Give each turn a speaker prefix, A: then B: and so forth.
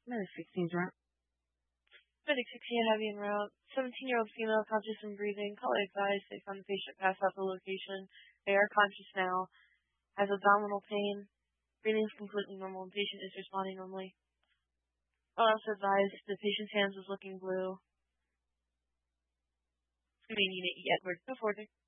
A: Medic 16's right.
B: Medic 16 heavy en route. 17-year-old female conscious and breathing. Call advised. They found the patient passed out the location. They are conscious now. Has abdominal pain. Breathing is completely normal. The patient is responding normally. I'll also advise the patient's hands is looking blue. Unit E. Edward. Go forward.